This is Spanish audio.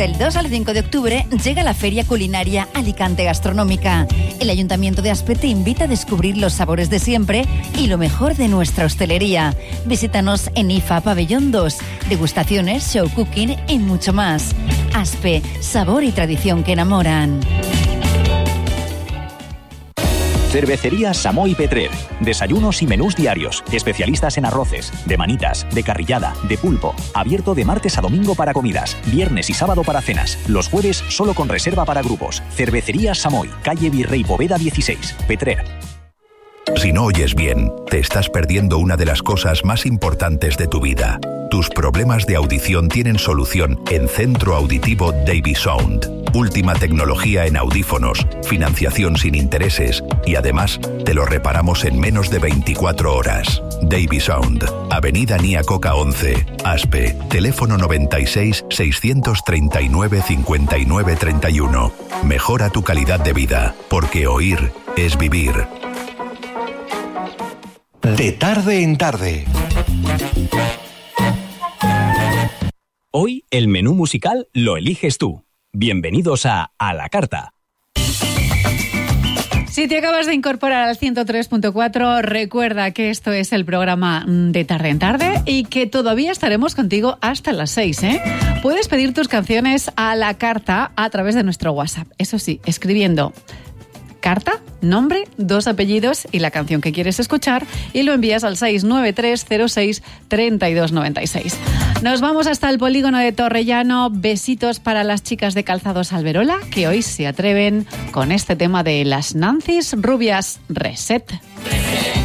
Del 2 al 5 de octubre llega la Feria Culinaria Alicante Gastronómica. El Ayuntamiento de Aspe te invita a descubrir los sabores de siempre y lo mejor de nuestra hostelería. Visítanos en IFA Pabellón 2. Degustaciones, show cooking y mucho más. Aspe, sabor y tradición que enamoran. Cervecería Samoy Petrer. Desayunos y menús diarios. Especialistas en arroces, de manitas, de carrillada, de pulpo. Abierto de martes a domingo para comidas. Viernes y sábado para cenas. Los jueves solo con reserva para grupos. Cervecería Samoy. Calle Virrey Poveda 16. Petrer. Si no oyes bien, te estás perdiendo una de las cosas más importantes de tu vida. Tus problemas de audición tienen solución en Centro Auditivo Davy Sound. Última tecnología en audífonos, financiación sin intereses y además te lo reparamos en menos de 24 horas. Davy Sound, Avenida Nia Coca 11, Aspe, teléfono 96 639 59 31. Mejora tu calidad de vida, porque oír es vivir. De tarde en tarde. Hoy el menú musical lo eliges tú. Bienvenidos a la Carta. Si te acabas de incorporar al 103.4, recuerda que esto es el programa de tarde en tarde y que todavía estaremos contigo hasta las 6, ¿eh? Puedes pedir tus canciones a la carta a través de nuestro WhatsApp. Eso sí, escribiendo carta, nombre, 2 apellidos y la canción que quieres escuchar y lo envías al 693063296. Nos vamos hasta el polígono de Torrellano. Besitos para las chicas de Calzados Alberola que hoy se atreven con este tema de las Nancy's Rubias Reset.